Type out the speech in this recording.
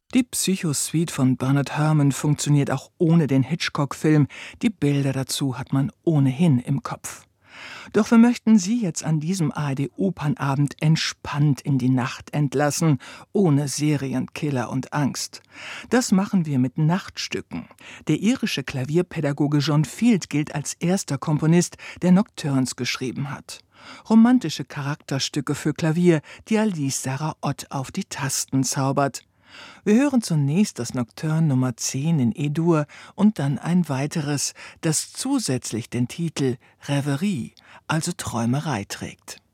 Die Psychosuite von Bernard Herrmann funktioniert auch ohne den Hitchcock-Film. Die Bilder dazu hat man ohnehin im Kopf. Doch wir möchten Sie jetzt an diesem ARD-Opernabend entspannt in die Nacht entlassen, ohne Serienkiller und Angst. Das machen wir mit Nachtstücken. Der irische Klavierpädagoge John Field gilt als erster Komponist, der Nocturnes geschrieben hat. Romantische Charakterstücke für Klavier, die Alice Sarah Ott auf die Tasten zaubert. Wir hören zunächst das Nocturne Nummer 10 in E-Dur und dann ein weiteres, das zusätzlich den Titel Reverie, also Träumerei trägt.